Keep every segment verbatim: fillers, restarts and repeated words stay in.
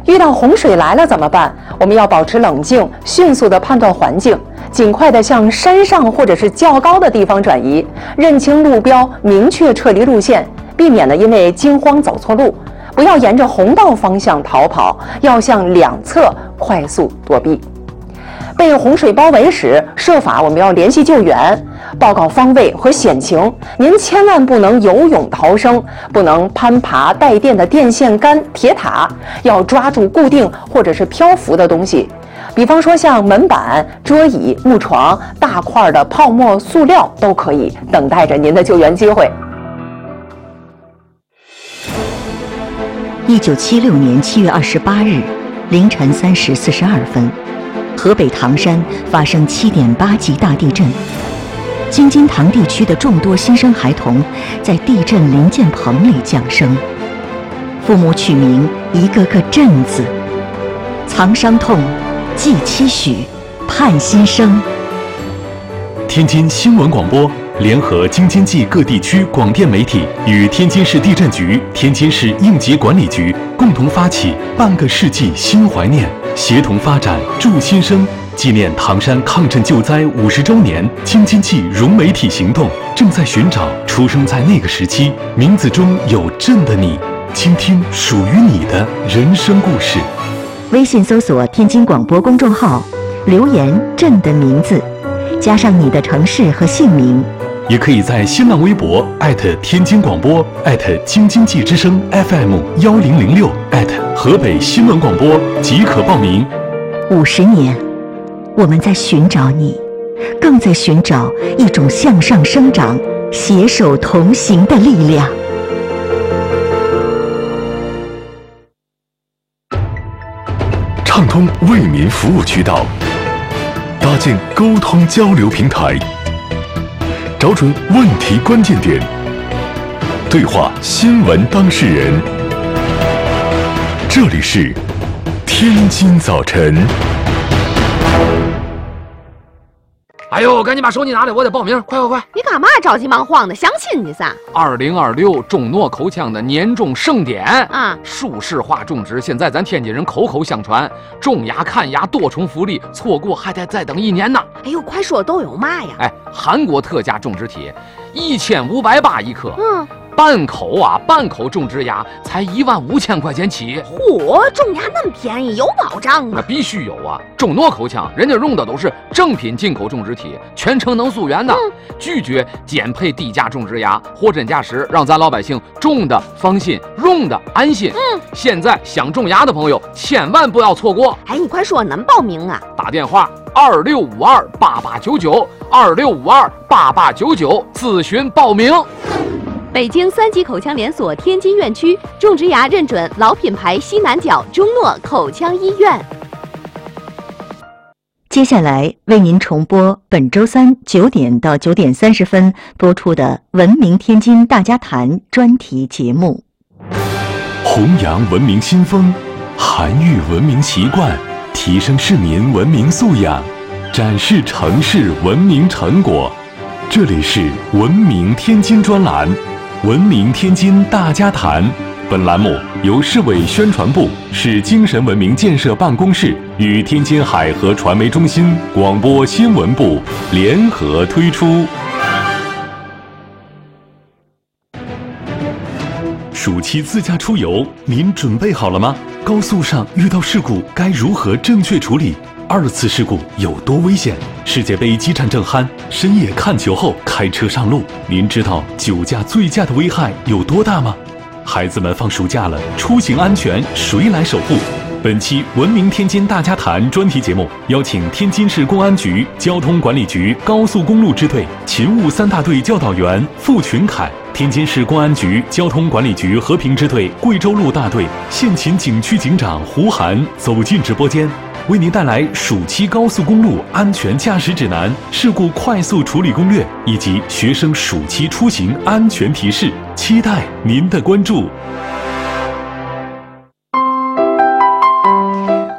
遇到洪水来了怎么办？我们要保持冷静，迅速地判断环境，尽快地向山上或者是较高的地方转移，认清路标，明确撤离路线，避免呢因为惊慌走错路。不要沿着洪道方向逃跑，要向两侧快速躲避。被洪水包围时，设法我们要联系救援，报告方位和险情。您千万不能游泳逃生，不能攀爬带电的电线杆、铁塔，要抓住固定或者是漂浮的东西，比方说像门板、桌椅、木床、大块的泡沫塑料都可以，等待着您的救援机会。 一九七六年七月二十八日凌晨三时四十二分，河北唐山发生七点八级大地震。京津唐地区的众多新生孩童在地震临建棚里降生，父母取名一个个震字，藏伤痛，寄期许，盼新生。 天津新闻广播联合京津冀各地区广电媒体与天津市地震局、天津市应急管理局共同发起半个世纪心怀念，协同发展助新生，纪念唐山抗震救灾五十周年。京津冀融媒体行动正在寻找出生在那个时期，名字中有震的你，倾听属于你的人生故事。 微信搜索天津广播公众号，留言震的名字，加上你的城市和姓名。 也可以在新浪微博艾特天津广播，艾特京津冀之声 F M 幺零零六，艾特河北新闻广播即可报名。 五十年，我们在寻找你，更在寻找一种向上生长、携手同行的力量。 畅通为民服务渠道，搭建沟通交流平台，找准问题关键点，对话新闻当事人。这里是天津早晨。 哎呦，赶紧把手机拿来，我得报名，快快快！ 你干嘛着急忙慌的？相亲去噻？ 二零二六中诺口腔的年终盛典啊， 舒适化种植，现在咱天津人口口相传，种牙看牙多重福利，错过还得再等一年呢。 哎呦，快说都有嘛呀？ 哎，韩国特价种植体，一千五百八一颗。 嗯。 半口啊，半口种植牙才一万五千块钱起。 嚯，种牙那么便宜，有保障吗？ 那必须有啊！中诺口腔，人家用的都是正品进口种植体，全程能溯源的，嗯、拒绝减配低价种植牙，货真价实，让咱老百姓种的放心，用的安心。嗯，现在想种牙的朋友千万不要错过。 哎，你快说能报名啊？ 打电话二六五二八八九九，二六五二八八九九咨询报名。 北京三级口腔连锁天津院区种植牙认准老品牌西南角中诺口腔医院。 接下来为您重播本周三九点到九点三十分播出的《文明天津大家谈》专题节目。 弘扬文明新风，涵育文明习惯，提升市民文明素养，展示城市文明成果。这里是文明天津专栏。文明天津大家谈，本栏目由市委宣传部、市精神文明建设办公室与天津海河传媒中心广播新闻部联合推出。暑期自驾出游，您准备好了吗？高速上遇到事故该如何正确处理？二次事故有多危险？世界杯激战正酣，深夜看球后开车上路，您知道酒驾、醉驾的危害有多大吗？孩子们放暑假了，出行安全谁来守护？本期《文明天津大家谈》专题节目邀请天津市公安局交通管理局高速公路支队勤务三大队教导员付群凯，天津市公安局交通管理局和平支队贵州路大队县勤景区警长胡涵走进直播间，为您带来暑期高速公路安全驾驶指南、事故快速处理攻略以及学生暑期出行安全提示，期待您的关注。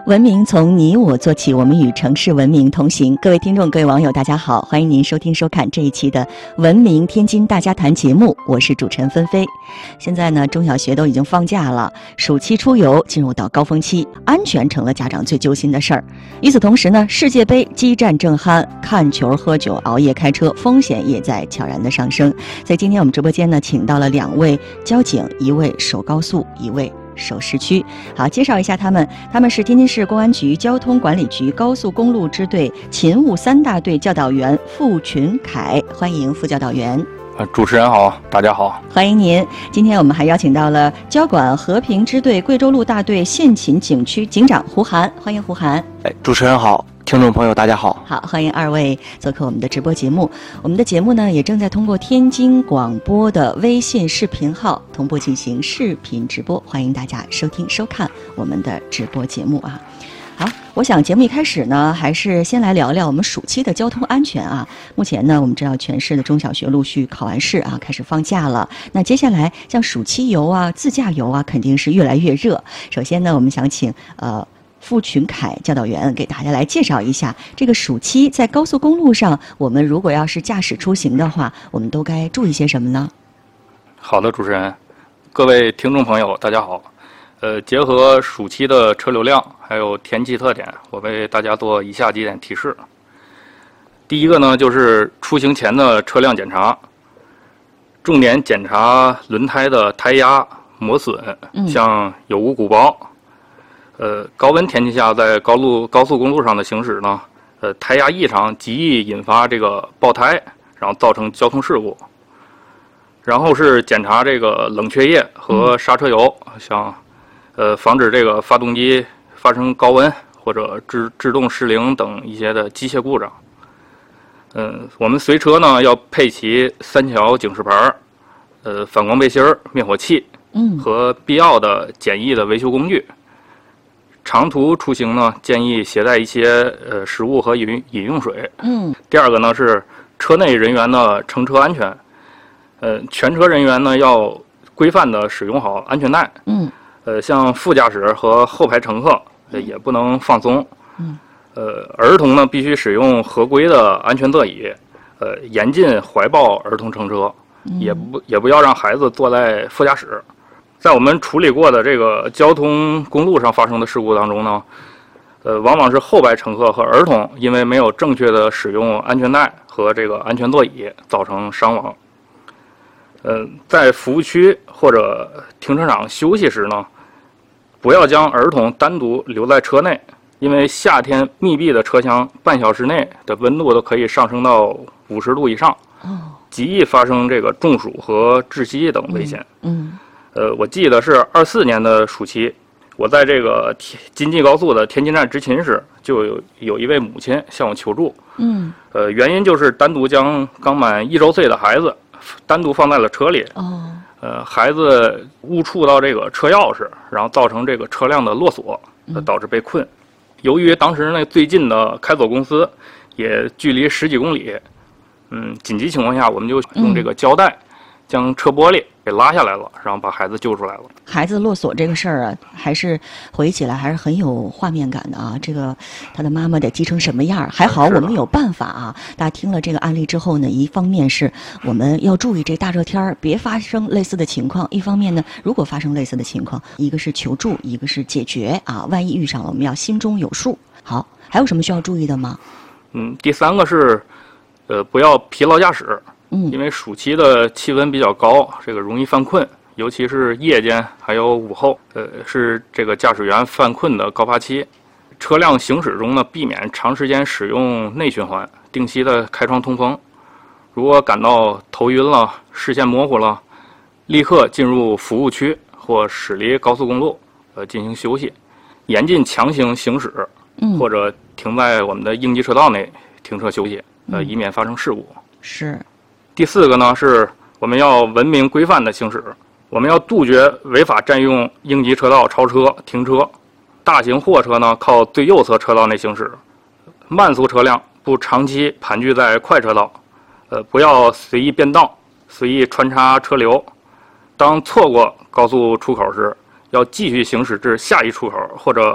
文明从你我做起，我们与城市文明同行。各位听众，各位网友，大家好，欢迎您收听收看这一期的《文明天津大家谈》节目，我是主持人芬菲。现在呢，中小学都已经放假了，暑期出游进入到高峰期，安全成了家长最揪心的事儿。与此同时呢，世界杯激战正酣，看球、喝酒、熬夜开车，风险也在悄然的上升。所以今天我们直播间呢，请到了两位交警，一位守高速，一位守市区。好，介绍一下他们，他们是天津市公安局交通管理局高速公路支队勤务三大队教导员付群凯，欢迎副教导员。 呃，主持人好，大家好， 欢迎您。今天我们还邀请到了交管和平支队贵州路大队县勤警区警长胡涵，欢迎胡涵。 哎，主持人好，听众朋友大家好。 好，欢迎二位做客我们的直播节目。我们的节目呢，也正在通过天津广播的微信视频号同步进行视频直播，欢迎大家收听收看我们的直播节目啊。好，我想节目一开始呢，还是先来聊聊我们暑期的交通安全啊。目前呢，我们知道全市的中小学陆续考完试啊，开始放假了。那接下来像暑期游啊、自驾游啊，肯定是越来越热。首先呢，我们想请呃付群凯教导员给大家来介绍一下，这个暑期在高速公路上，我们如果要是驾驶出行的话，我们都该注意些什么呢？ 好的，主持人，各位听众朋友，大家好。呃，结合暑期的车流量还有天气特点，我为大家做以下几点提示。第一个呢，就是出行前的车辆检查，重点检查轮胎的胎压、磨损，像有无鼓包。呃，高温天气下，在高路高速公路上的行驶呢，呃，胎压异常极易引发这个爆胎，然后造成交通事故。然后是检查这个冷却液和刹车油，嗯、像。呃，防止这个发动机发生高温或者制制动失灵等一些的机械故障。嗯，我们随车呢要配齐三桥警示牌、呃反光背心、灭火器，嗯，和必要的简易的维修工具。长途出行呢，建议携带一些呃食物和饮饮用水。嗯。第二个呢是车内人员的乘车安全，呃，全车人员呢要规范的使用好安全带。嗯。呃，像副驾驶和后排乘客，呃，也不能放松。嗯。呃，儿童呢必须使用合规的安全座椅，呃，严禁怀抱儿童乘车，嗯、也不也不要让孩子坐在副驾驶。在我们处理过的这个交通公路上发生的事故当中呢，呃，往往是后排乘客和儿童因为没有正确的使用安全带和这个安全座椅，造成伤亡。呃，在服务区或者停车场休息时呢，不要将儿童单独留在车内，因为夏天密闭的车厢半小时内的温度都可以上升到五十度以上，极易发生这个中暑和窒息等危险。嗯，嗯呃，我记得是二四年的暑期，我在这个京济高速的天津站执勤时，就有有一位母亲向我求助。嗯，呃，原因就是单独将刚满一周岁的孩子单独放在了车里。哦。呃，孩子误触到这个车钥匙，然后造成这个车辆的落锁，呃、导致被困。嗯、由于当时那最近的开锁公司也距离十几公里，嗯，紧急情况下，我们就用这个胶带将车玻璃给拉下来了，然后把孩子救出来了。 孩子落锁这个事儿啊，还是回忆起来还是很有画面感的啊。这个他的妈妈得急成什么样？还好我们有办法啊。大家听了这个案例之后呢，一方面是我们要注意这大热天儿别发生类似的情况；一方面呢，如果发生类似的情况，一个是求助，一个是解决啊。万一遇上了，我们要心中有数。好，还有什么需要注意的吗？ 嗯，第三个是，呃，不要疲劳驾驶。嗯，因为暑期的气温比较高，这个容易犯困，尤其是夜间还有午后，呃，是这个驾驶员犯困的高发期。车辆行驶中呢，避免长时间使用内循环，定期的开窗通风。如果感到头晕了、视线模糊了，立刻进入服务区或驶离高速公路，呃，进行休息。严禁强行行驶，嗯、或者停在我们的应急车道内停车休息，呃，以免发生事故。 是。 第四个呢，是我们要文明规范的行驶，我们要杜绝违法占用应急车道超车停车。大型货车呢靠最右侧车道内行驶，慢速车辆不长期盘踞在快车道，呃，不要随意变道，随意穿插车流。当错过高速出口时，要继续行驶至下一出口或者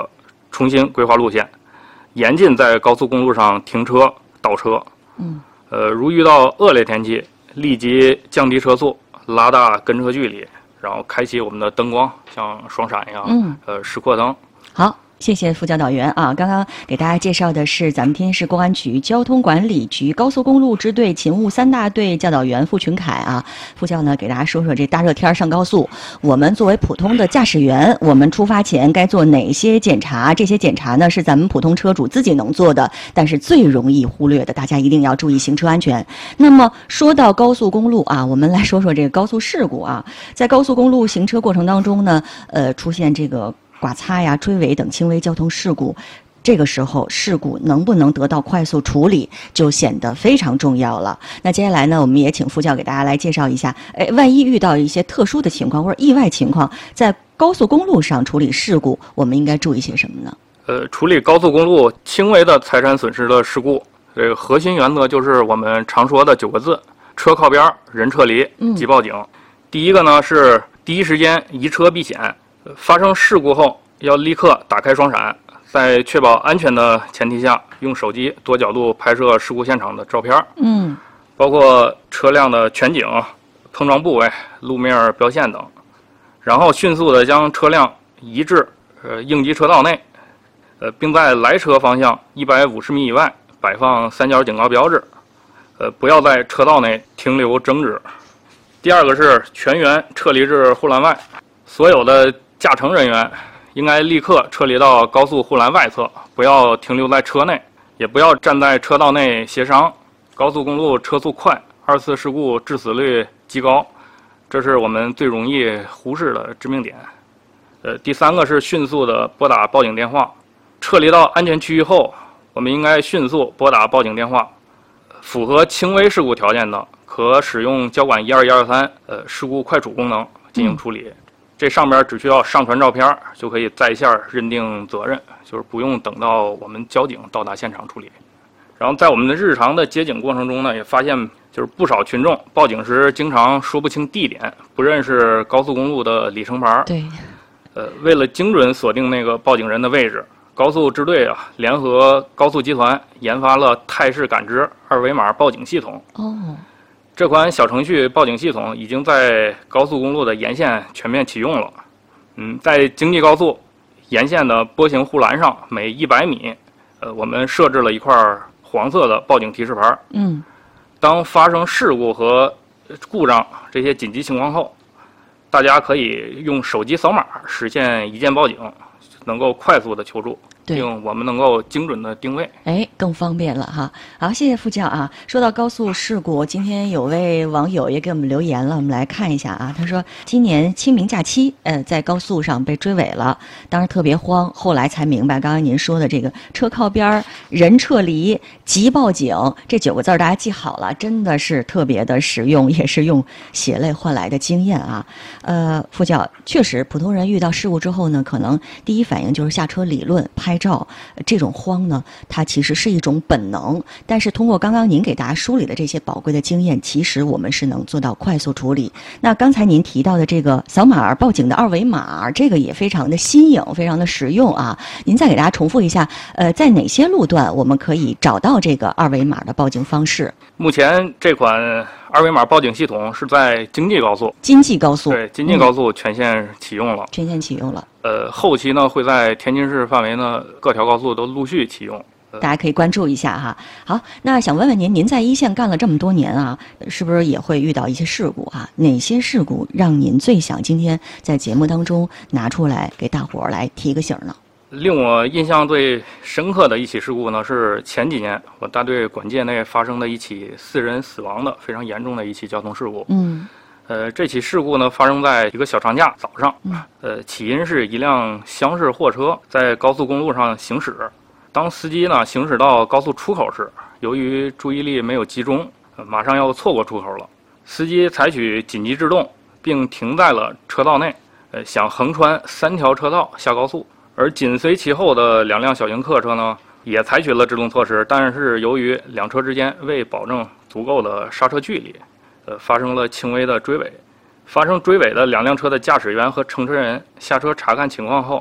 重新规划路线，严禁在高速公路上停车倒车。 嗯， 呃，如遇到恶劣天气，立即降低车速，拉大跟车距离，然后开启我们的灯光，像双闪一样， 嗯， 呃，时刻灯。 好。谢谢副教导员啊！刚刚给大家介绍的是咱们天津市公安局交通管理局高速公路支队勤务三大队教导员付群凯啊。副教呢给大家说说这大热天上高速，我们作为普通的驾驶员，我们出发前该做哪些检查？这些检查呢是咱们普通车主自己能做的，但是最容易忽略的，大家一定要注意行车安全。那么说到高速公路啊，我们来说说这个高速事故啊。在高速公路行车过程当中呢，呃，出现这个剐擦呀、追尾等轻微交通事故，这个时候事故能不能得到快速处理，就显得非常重要了。那接下来呢，我们也请副教给大家来介绍一下，哎，万一遇到一些特殊的情况或者意外情况，在高速公路上处理事故，我们应该注意些什么呢？ 呃，处理高速公路轻微的财产损失的事故，这个核心原则就是我们常说的九个字：车靠边，人撤离，即报警。嗯、第一个呢是第一时间移车避险。发生事故后，要立刻打开双闪，在确保安全的前提下，用手机多角度拍摄事故现场的照片， 嗯， 包括车辆的全景、碰撞部位、路面标线等，然后迅速的将车辆移至呃应急车道内，呃，并在来车方向一百五十米以外摆放三角警告标志，呃，不要在车道内停留争执。第二个是全员撤离至护栏外，所有的驾乘人员应该立刻撤离到高速护栏外侧，不要停留在车内，也不要站在车道内协商。高速公路车速快，二次事故致死率极高，这是我们最容易忽视的致命点。呃，第三个是迅速的拨打报警电话。撤离到安全区域后，我们应该迅速拨打报警电话。符合轻微事故条件的，可使用交管一二一二三呃事故快处功能进行处理。嗯，这上边只需要上传照片就可以在线认定责任，就是不用等到我们交警到达现场处理。然后在我们的日常的接警过程中呢，也发现就是不少群众报警时经常说不清地点，不认识高速公路的里程牌。 对， 呃，为了精准锁定那个报警人的位置，高速支队啊联合高速集团研发了态势感知二维码报警系统。 哦。 这款小程序报警系统已经在高速公路的沿线全面启用了。嗯，在京济高速沿线的波形护栏上，每一百米，呃，我们设置了一块黄色的报警提示牌。 嗯， 当发生事故和故障这些紧急情况后，大家可以用手机扫码实现一键报警，能够快速的求助。并我们能够精准的定位， 哎，更方便了哈。好，谢谢副教啊。说到高速事故，今天有位网友也给我们留言了，我们来看一下啊。他说，今年清明假期，呃，在高速上被追尾了，当时特别慌，后来才明白，刚刚您说的这个车靠边、人撤离、即报警这九个字，大家记好了，真的是特别的实用，也是用血泪换来的经验啊。呃，副教，确实，普通人遇到事故之后呢，可能第一反应就是下车理论、拍照，这种慌呢，它其实是一种本能。但是通过刚刚您给大家梳理的这些宝贵的经验，其实我们是能做到快速处理。那刚才您提到的这个扫码报警的二维码，这个也非常的新颖，非常的实用啊。您再给大家重复一下，呃，在哪些路段我们可以找到这个二维码的报警方式？ 目前这款二维码报警系统是在京济高速， 京济高速对京济高速全线启用了， 嗯、全线启用了。 呃，后期呢会在天津市范围呢各条高速都陆续启用， 大家可以关注一下哈。好，那想问问您，您在一线干了这么多年啊，是不是也会遇到一些事故啊？哪些事故让您最想今天在节目当中拿出来给大伙儿来提个醒呢？ 令我印象最深刻的一起事故呢，是前几年我大队管界内发生的一起四人死亡的非常严重的一起交通事故。 嗯。 呃，这起事故呢发生在一个小长假早上，呃，起因是一辆厢式货车在高速公路上行驶，当司机呢行驶到高速出口时，由于注意力没有集中，呃、马上要错过出口了，司机采取紧急制动，并停在了车道内，呃，想横穿三条车道下高速，而紧随其后的两辆小型客车呢也采取了制动措施，但是由于两车之间未保证足够的刹车距离。呃，发生了轻微的追尾。发生追尾的两辆车的驾驶员和乘车人下车查看情况后，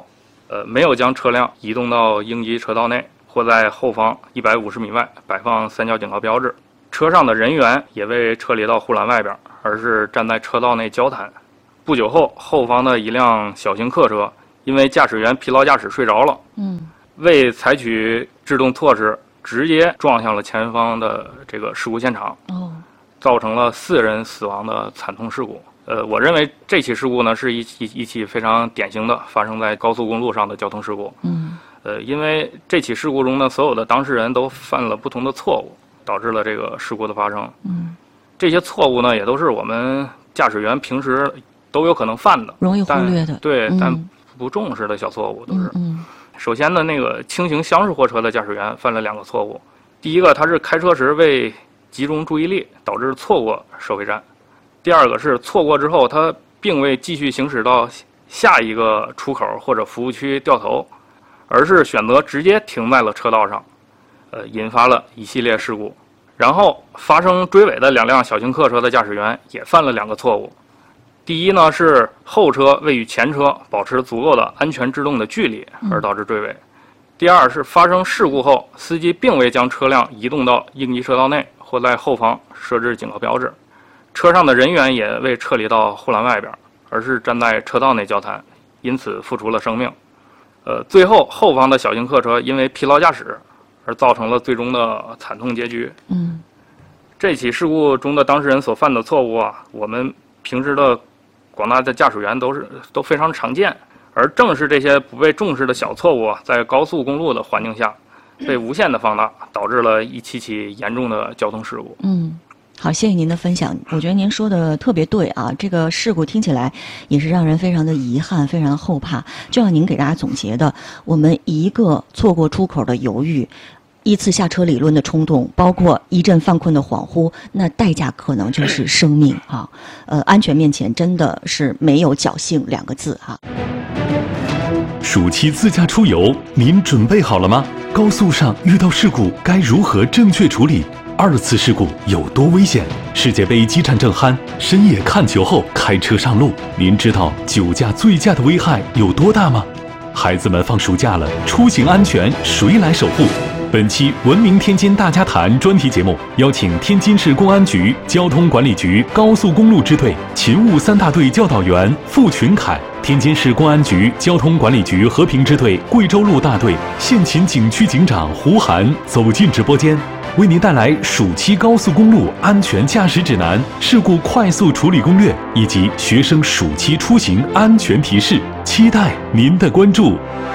呃，没有将车辆移动到应急车道内，或在后方一百五十米外摆放三角警告标志。车上的人员也未撤离到护栏外边，而是站在车道内交谈。不久后，后方的一辆小型客车因为驾驶员疲劳驾驶睡着了，嗯，未采取制动措施，直接撞向了前方的这个事故现场，哦，造成了四人死亡的惨痛事故。呃，我认为这起事故呢是一起一起非常典型的发生在高速公路上的交通事故。嗯，呃，因为这起事故中呢，所有的当事人都犯了不同的错误，导致了这个事故的发生。嗯，这些错误呢，也都是我们驾驶员平时都有可能犯的， 容易忽略的。 对， 嗯、 但不重视的小错误都是。 嗯。嗯首先呢，那个轻型厢式货车的驾驶员犯了两个错误。第一个，他是开车时未集中注意力，导致错过收费站。第二个是错过之后，他并未继续行驶到下一个出口或者服务区掉头，而是选择直接停在了车道上，呃，引发了一系列事故。然后发生追尾的两辆小型客车的驾驶员也犯了两个错误。第一呢，是后车未与前车保持足够的安全制动的距离，而导致追尾。第二是发生事故后，司机并未将车辆移动到应急车道内，或在后方设置警告标志。车上的人员也未撤离到护栏外边，而是站在车道内交谈，因此付出了生命。呃，最后后方的小型客车因为疲劳驾驶而造成了最终的惨痛结局。嗯，这起事故中的当事人所犯的错误啊，我们平时的广大的驾驶员都是都非常常见，而正是这些不被重视的小错误啊，在高速公路的环境下被无限的放大，导致了一起起严重的交通事故。 嗯。好，谢谢您的分享。我觉得您说的特别对啊，这个事故听起来也是让人非常的遗憾，非常后怕。就像您给大家总结的，我们一个错过出口的犹豫，依次下车理论的冲动，包括一阵犯困的恍惚，那代价可能就是生命啊。呃，安全面前真的是没有侥幸两个字啊。 暑期自驾出游，您准备好了吗？高速上遇到事故该如何正确处理？二次事故有多危险？世界杯激战正酣，深夜看球后开车上路，您知道酒驾醉驾的危害有多大吗？孩子们放暑假了，出行安全谁来守护？本期《文明天津大家谈》专题节目邀请天津市公安局交通管理局高速公路支队勤务三大队教导员付群凯，天津市公安局交通管理局和平支队贵州路大队县勤景区警长胡涵走进直播间，为您带来暑期高速公路安全驾驶指南、事故快速处理攻略以及学生暑期出行安全提示，期待您的关注。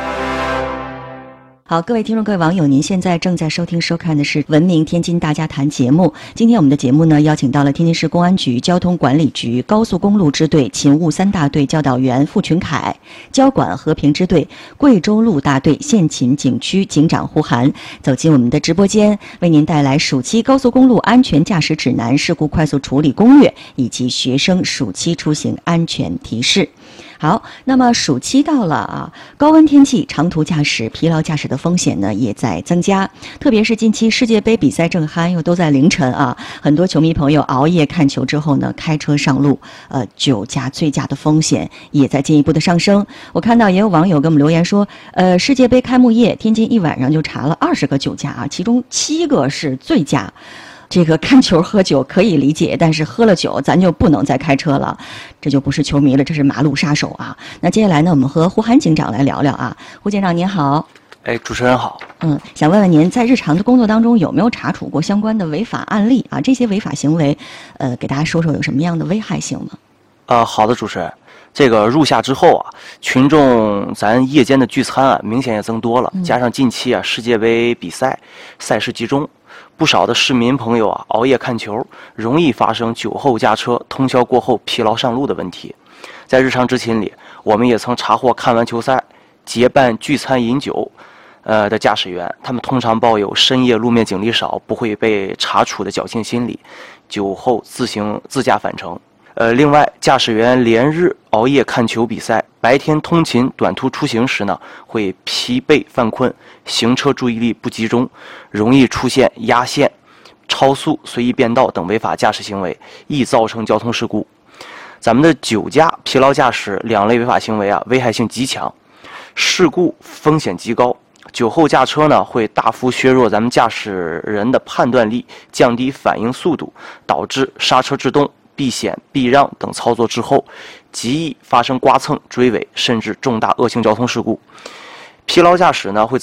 好，各位听众、各位网友，您现在正在收听、收看的是《文明天津大家谈》节目。今天我们的节目呢，邀请到了天津市公安局交通管理局高速公路支队勤务三大队教导员付群凯，交管和平支队贵州路大队县勤景区警长胡涵，走进我们的直播间，为您带来暑期高速公路安全驾驶指南、事故快速处理攻略以及学生暑期出行安全提示。好，那么暑期到了啊，高温天气、长途驾驶、疲劳驾驶的风险呢也在增加。特别是近期世界杯比赛正酣，又都在凌晨啊，很多球迷朋友熬夜看球之后呢，开车上路，呃，酒驾、醉驾的风险也在进一步的上升。我看到也有网友给我们留言说，呃，世界杯开幕夜，天津一晚上就查了二十个酒驾啊，其中七个是醉驾。这个看球喝酒可以理解，但是喝了酒咱就不能再开车了，这就不是球迷了，这是马路杀手啊。那接下来呢，我们和胡涵警长来聊聊啊。胡警长您好。 哎，主持人好。 嗯，想问问您在日常的工作当中有没有查处过相关的违法案例啊？这些违法行为，呃，给大家说说有什么样的危害性吗？ 呃，好的，主持人。这个入夏之后啊，群众咱夜间的聚餐啊，明显也增多了，嗯、加上近期啊世界杯比赛赛事集中。不少的市民朋友啊，熬夜看球，容易发生酒后驾车、通宵过后疲劳上路的问题。在日常执勤里，我们也曾查获看完球赛结伴聚餐饮酒，呃的驾驶员，他们通常抱有深夜路面警力少，不会被查处的侥幸心理，酒后自行自驾返程。呃，另外，驾驶员连日熬夜看球比赛，白天通勤短途出行时呢，会疲惫犯困，行车注意力不集中，容易出现压线、超速、随意变道等违法驾驶行为，易造成交通事故。咱们的酒驾、疲劳驾驶两类违法行为啊，危害性极强。 事故风险极高。酒后驾车呢，会大幅削弱咱们驾驶人的判断力，降低反应速度，导致刹车制动、避险、避让等操作之后，极易发生刮蹭、追尾，甚至重大恶性交通事故。疲劳驾驶呢，会